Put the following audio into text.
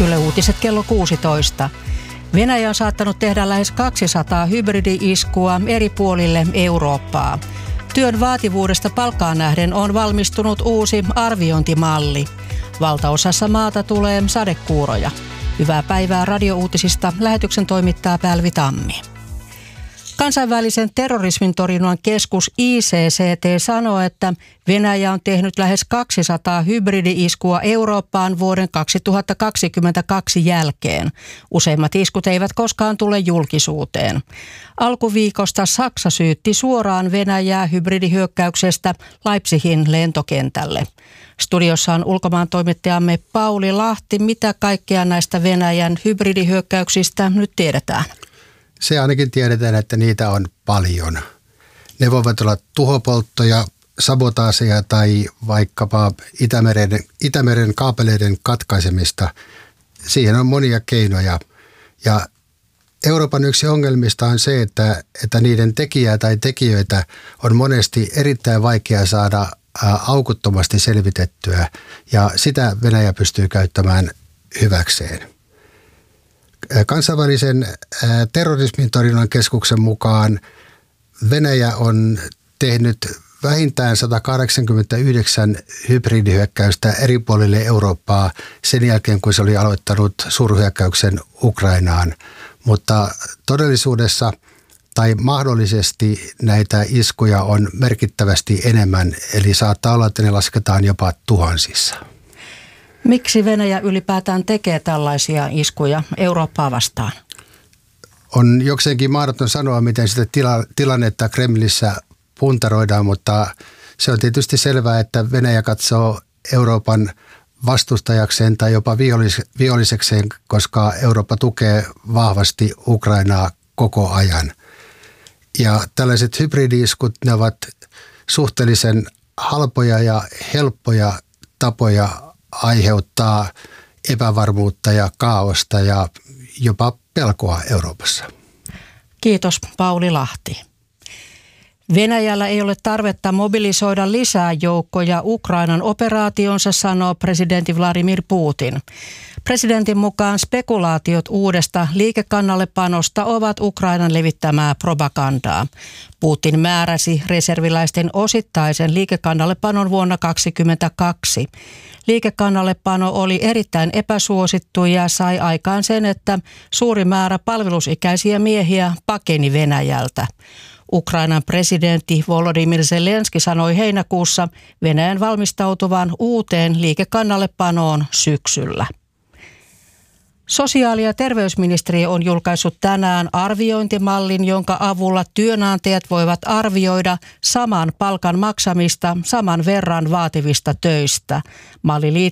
Yle Uutiset kello 16. Venäjä on saattanut tehdä lähes 200 hybridi-iskua eri puolille Eurooppaa. Työn vaativuudesta palkkaan nähden on valmistunut uusi arviointimalli. Valtaosassa maata tulee sadekuuroja. Hyvää päivää radiouutisista. Lähetyksen toimittaa Pälvi Tammi. Kansainvälisen terrorismin torjunnan keskus ICCT sanoo, että Venäjä on tehnyt lähes 200 hybridi-iskua Eurooppaan vuoden 2022 jälkeen. Useimmat iskut eivät koskaan tule julkisuuteen. Alkuviikosta Saksa syytti suoraan Venäjää hybridihyökkäyksestä Leipzigin lentokentälle. Studiossa on ulkomaantoimittajamme Pauli Lahti. Mitä kaikkea näistä Venäjän hybridihyökkäyksistä nyt tiedetään? Se ainakin tiedetään, että niitä on paljon. Ne voivat olla tuhopolttoja, sabotaaseja tai vaikkapa Itämeren kaapeleiden katkaisemista. Siihen on monia keinoja. Ja Euroopan yksi ongelmista on se, että niiden tekijää tai tekijöitä on monesti erittäin vaikea saada aukottomasti selvitettyä. Ja sitä Venäjä pystyy käyttämään hyväkseen. Kansainvälisen terrorismin torjunnan keskuksen mukaan Venäjä on tehnyt vähintään 189 hybridihyökkäystä eri puolille Eurooppaa sen jälkeen, kun se oli aloittanut suurhyökkäyksen Ukrainaan. Mutta todellisuudessa tai mahdollisesti näitä iskuja on merkittävästi enemmän, eli saattaa olla, että ne lasketaan jopa tuhansissa. Miksi Venäjä ylipäätään tekee tällaisia iskuja Eurooppaa vastaan? On jokseenkin mahdoton sanoa, miten sitä tilannetta Kremlissä puntaroidaan, mutta se on tietysti selvää, että Venäjä katsoo Euroopan vastustajakseen tai jopa vihollisekseen, koska Eurooppa tukee vahvasti Ukrainaa koko ajan. Ja tällaiset hybridi-iskut, ne ovat suhteellisen halpoja ja helppoja tapoja aiheuttaa epävarmuutta ja kaaosta ja jopa pelkoa Euroopassa. Kiitos Pauli Lahti. Venäjällä ei ole tarvetta mobilisoida lisää joukkoja Ukrainan operaationsa, sanoo presidentti Vladimir Putin. Presidentin mukaan spekulaatiot uudesta liikekannallepanosta ovat Ukrainan levittämää propagandaa. Putin määräsi reserviläisten osittaisen liikekannallepanon vuonna 2022. Liikekannallepano oli erittäin epäsuosittu ja sai aikaan sen, että suuri määrä palvelusikäisiä miehiä pakeni Venäjältä. Ukrainan presidentti Volodymyr Zelenski sanoi heinäkuussa Venäjän valmistautuvan uuteen liikekannallepanoon syksyllä. Sosiaali- ja terveysministeriö on julkaissut tänään arviointimallin, jonka avulla työnantajat voivat arvioida saman palkan maksamista saman verran vaativista töistä. Malli